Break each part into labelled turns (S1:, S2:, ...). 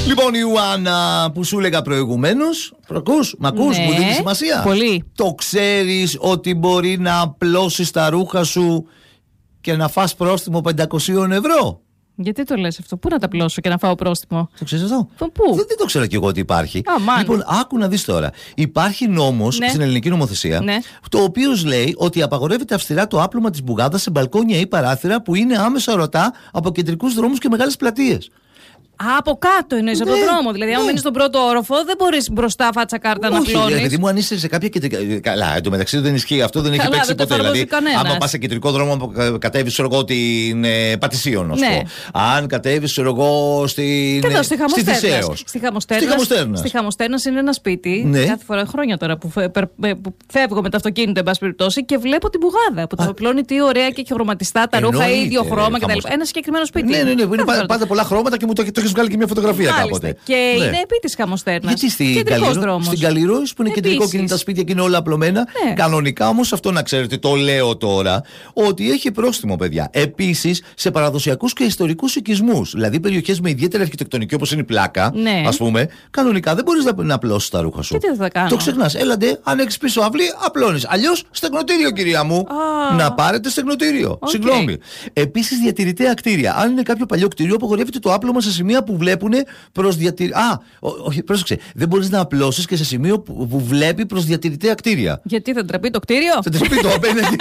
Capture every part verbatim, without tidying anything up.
S1: Λοιπόν, η Ιωάννα που σου έλεγα προηγουμένως, ακούς, μ' ακούς,
S2: Ναι,
S1: μου δίνει σημασία.
S2: πολύ.
S1: Το ξέρεις ότι μπορεί να απλώσεις τα ρούχα σου και να φας πρόστιμο πεντακόσια ευρώ?
S2: Γιατί το λες αυτό, πού να τα πλώσω και να φάω πρόστιμο?
S1: Το ξέρεις αυτό?
S2: Πού?
S1: Δεν, δεν το ξέρω κι εγώ ότι υπάρχει.
S2: Α, μάλλον.
S1: Λοιπόν, άκου να δεις τώρα. Υπάρχει νόμος,
S2: Ναι.
S1: στην ελληνική νομοθεσία,
S2: Ναι.
S1: το οποίο λέει ότι απαγορεύεται αυστηρά το άπλωμα της μπουγάδας σε μπαλκόνια ή παράθυρα που είναι άμεσα ορατά από κεντρικούς δρόμους και μεγάλες πλατείες.
S2: Α, από κάτω εννοείς, από
S1: Ναι,
S2: τον δρόμο. Δηλαδή, αν
S1: ναι.
S2: μένεις στον πρώτο όροφο, δεν μπορείς μπροστά φάτσα κάρτα να
S1: Όχι,
S2: πλώνεις.
S1: παιδί μου, αν είσαι σε κάποια κεντρικά. Καλά, εντωμεταξύ δεν ισχύει αυτό, δεν έχει
S2: Καλά,
S1: παίξει
S2: δεν το
S1: ποτέ.
S2: εφαρμόζει
S1: Δηλαδή,
S2: κανένας.
S1: άμα πας σε κεντρικό δρόμο, κατέβεις, ξέρω εγώ, την ε, Πατησίων, να σου
S2: Ναι.
S1: πω. Αν κατέβεις, ξέρω εγώ, στην.
S2: Και εδώ στη Χαμοστέρνας.
S1: Θησέως.
S2: Στη Χαμοστέρνας.
S1: Στη Χαμοστέρνας.
S2: Στη Χαμοστέρνας είναι ένα σπίτι.
S1: Ναι.
S2: Κάθε φορά, χρόνια τώρα που, φε- περ- ε, που φεύγω με το αυτοκίνητο, εν πάση περιπτώσει, και βλέπω την μπουγάδα που τα πλώνει, τι ωραία και έχει χρωματιστά τα ρούχα,
S1: Εννοείται,
S2: ίδιο χρώμα κτλ.
S1: χαμός.
S2: Ένα συγκεκριμένο σπίτι.
S1: Ναι, ναι, ναι, που είναι
S2: Κάθε φορά
S1: πάντα πολλά χρώματα και μου το, το έχει βγάλει και μια φωτογραφία
S2: Μάλιστα.
S1: κάποτε.
S2: Και
S1: Ναι.
S2: είναι επί της Χαμοστέρνας.
S1: Γιατί στην
S2: Κεντρικός
S1: Καλλιρώ-
S2: δρόμος.
S1: στην Καλλιρόης που είναι κεντρικό
S2: Επίσης.
S1: και είναι τα σπίτια και είναι όλα απλωμένα.
S2: Ναι.
S1: Κανονικά όμως αυτό να ξέρετε, το λέω τώρα, ότι έχει πρόστιμο, παιδιά. Επίσης σε παραδοσιακούς και ιστορικούς οικισμούς, δηλαδή περιοχές με ιδιαίτερη αρχιτεκτονική όπως είναι η Πλάκα,
S2: Ναι.
S1: ας πούμε, κανονικά δεν μπορείς να, να απλώσεις τα ρούχα σου.
S2: Και τι θα κάνω?
S1: Το ξεχνάς. Έλαντε, αν έχεις πίσω αυλή, απλώνεις. Αλλιώς στεγνοτήριο, κυρία μου.
S2: Α.
S1: Να πάρετε στεγνοτήριο.
S2: Οκ.
S1: Συγγνώμη. Επίσης, διατηρητέα κτίρια. Αν είναι κάποιο παλιό κτίριο, απογορεύεται το άπλωμα σε σημεία που βλέπουν προς διατηρητέα. Α, ό- όχι, πρόσεξε. Δεν μπορείς να απλώσεις και σε σημείο που, που βλέπει προς διατηρητέα κτίρια.
S2: Γιατί δεν τραπεί το κτίριο?
S1: Θα τη πει το απέναντι.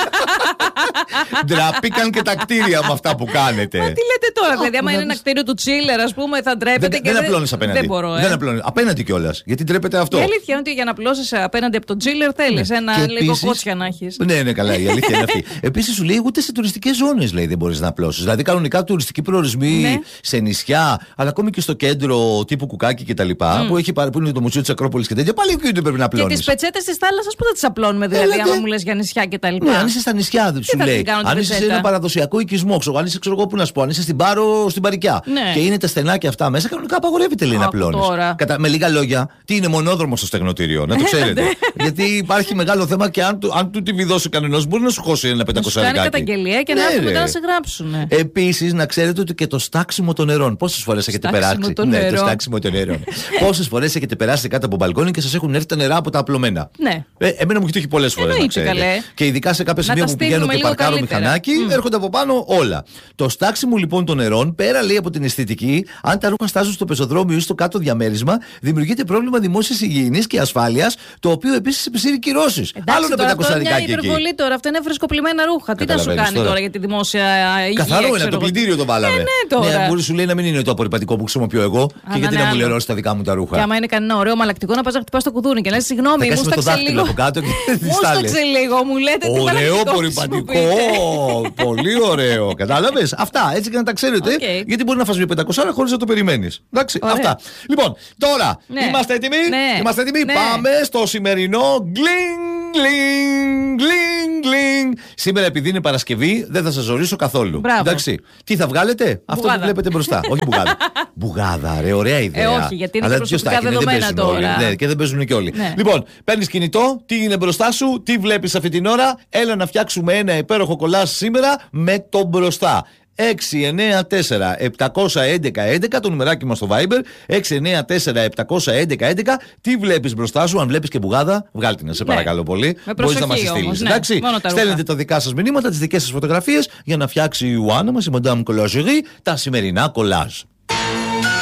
S1: Ντραπήκαν και τα κτίρια με αυτά που κάνετε.
S2: Μα τι λέτε τώρα, δηλαδή, άμα
S1: να
S2: είναι ένα
S1: δεις.
S2: κτίριο του Τσίλερ, α πούμε, θα ντρέπεται
S1: Δεν,
S2: και
S1: δεν απλώνεις απέναντι.
S2: Δεν μπορώ, ε.
S1: Δεν απλώνεις. Απέναντι κιόλας. Γιατί ντρέπεται αυτό.
S2: Η αλήθεια είναι ότι για να απλώσεις απέναντι από τον Τσίλερ θέλεις
S1: Ναι.
S2: ένα
S1: Και
S2: λίγο
S1: επίσης-
S2: κότσια να έχεις.
S1: Ναι, ναι, καλά, η αλήθεια είναι αυτή. Επίσης σου λέει ούτε σε τουριστικές ζώνες λέει δεν μπορείς να απλώσεις. Δηλαδή κανονικά τουριστικοί προορισμοί
S2: Ναι.
S1: σε νησιά, αλλά ακόμη και στο κέντρο τύπου Κουκάκι κτλ. Mm. Που, έχει, πάρει- που είναι το Μουσείο της Ακρόπολης και τέτοια, πάλι εκεί δεν πρέπει να
S2: Και
S1: απλώνεις.
S2: τις πετσέτες της θάλασσας που θα τις απλώνουμε, δηλαδή,
S1: Έλατε.
S2: άμα μου λες για νησιά και τα λοιπά.
S1: Ναι, αν είσαι στα νησιά, δεν σου
S2: θα
S1: λέει.
S2: την κάνω την
S1: Αν είσαι σε
S2: πετσέτα?
S1: ένα παραδοσιακό οικισμό, ξέρω, αν είσαι, ξέρω εγώ, πού να σου πω, αν είσαι στην Πάρο, στην Παρικιά
S2: Ναι.
S1: και είναι τα στενάκια αυτά μέσα, κανονικά απαγορεύεται λέει να
S2: Άκου
S1: απλώνεις.
S2: τώρα.
S1: Κατα... Με λίγα λόγια, τι είναι μονόδρομο στο στεγνοτήριο, να το ξέρετε. Γιατί υπάρχει μεγάλο θέμα και αν του, αν του τη βιδώσει κανενός, μπορεί να σου χώσει ένα
S2: Να σου
S1: πεντακόσια
S2: κάνει
S1: λιγάκι.
S2: καταγγελία και
S1: Ναι,
S2: να έρθουν
S1: ρε.
S2: μετά να σε γράψουν.
S1: Επίσης, να ξέρετε ότι και το στάξιμο των νερών. Πόσες φορές έχετε
S2: Στάξιμο
S1: περάσει?
S2: των
S1: Ναι, το
S2: νερών.
S1: στάξιμο των νερών. Πόσες φορές έχετε περάσει κάτω από μπαλκόνι και σας έχουν έρθει τα νερά από τα απλωμένα?
S2: Ναι.
S1: Ε, εμένα μου έχει τύχει πολλές φορές. Να
S2: Εννοείται,
S1: ξέρετε.
S2: καλέ.
S1: Και ειδικά σε κάποια
S2: Να
S1: σημεία
S2: τα
S1: που πηγαίνω
S2: στείλουμε
S1: και
S2: λίγο
S1: παρκάρω
S2: καλύτερα.
S1: μηχανάκι,
S2: Μμ.
S1: έρχονται από πάνω όλα. Το στάξιμο λοιπόν των νερών, πέρα λέει από την αισθητική, αν τα ρούχα στάζουν στο πεζοδρόμιο ή στο κάτω διαμέρισμα, δημιουργείται πρόβλημα δημόσιας υγιεινής και ασφάλειας, το οποίο επίσης επισύρει κυρώσεις. Άλλο
S2: Εντάξει,
S1: ένα
S2: τώρα αυτό είναι μια
S1: πεντακόσια εκεί.
S2: υπερβολή τώρα. Αυτά είναι φρεσκοπλημένα ρούχα. Τι να σου
S1: Καταλαβαίνεις
S2: κάνει
S1: τώρα.
S2: τώρα για τη δημόσια υγεία?
S1: Καθαρό είναι,
S2: ξέρω
S1: το
S2: εγώ.
S1: πλυντήριο το βάλαμε.
S2: Ε, ναι, τώρα.
S1: Ναι, μπορεί σου λέει να μην είναι το απορριπαντικό που χρησιμοποιώ εγώ και
S2: να
S1: γιατί
S2: είναι
S1: να μου
S2: άλλο.
S1: λερώσει τα δικά μου τα ρούχα.
S2: Και άμα είναι κανένα ωραίο μαλακτικό, να πα να χτυπά το κουδούνι και να λε: συγγνώμη,
S1: Θα κάνεις με το
S2: μούσταξε
S1: δάχτυλο
S2: λίγο.
S1: από κάτω και τις
S2: Μούσταξε
S1: τάλες.
S2: λίγο, μου λέτε τι
S1: Ωραίο
S2: μαλακτικό
S1: απορριπαντικό.
S2: χρησιμοποιείτε.
S1: Πολύ ωραίο. Κατάλαβε. Αυτά έτσι και να τα ξέρετε.
S2: Οκ.
S1: Γιατί μπορεί να φας μια πεντακόσια χωρίς να το περιμένει. Εντάξει,
S2: Ωραία.
S1: αυτά. Λοιπόν, τώρα
S2: Ναι.
S1: είμαστε έτοιμοι.
S2: Ναι.
S1: Είμαστε έτοιμοι.
S2: Ναι.
S1: Πάμε στο σημερινό γκλινγκ, γκλινγκ, γκλινγκ, γκλινγκ. Σήμερα επειδή είναι Παρασκευή, δεν θα σας ζωρίσω καθόλου.
S2: Μπράβο.
S1: Εντάξει. Τι θα βγάλετε? Αυτό που
S2: Μπουγάδα.
S1: βλέπετε μπροστά. Όχι μπουγάδα. Μπουγάδα, ρε, ωραία ιδέα.
S2: Ε, όχι, γιατί είναι
S1: Αλλά
S2: και προσωπικά
S1: ποιος τα έχει, δεν
S2: δεδομένα
S1: παίζουν όλοι.
S2: τώρα.
S1: Ναι, και δεν παίζουν και όλοι.
S2: Ναι.
S1: Λοιπόν, παίρνεις κινητό, τι είναι μπροστά σου, τι βλέπεις αυτή την ώρα. Έλα να φτιάξουμε ένα υπέροχο κολλάζ σήμερα με το μπροστά. έξι εννιά τέσσερα επτά ένα ένα έντεκα το νουμεράκι μας στο Viber. έξι εννιά τέσσερα επτά ένα ένα έντεκα. Τι βλέπεις μπροστά σου? Αν βλέπεις και μπουγάδα, βγάλ' την, σε
S2: Ναι.
S1: παρακαλώ πολύ.
S2: Με
S1: Μπορείς να μας
S2: προσοχή
S1: τη στείλεις.
S2: όμως, ναι.
S1: Εντάξει.
S2: Μόνο τα ρούχα.
S1: Στέλνετε τα δικά σας μηνύματα, τις δικές σας φωτογραφίες για να φτιάξει η Ιωάννα μας, η Madame Collagerie, τα σημερινά κολλάζ.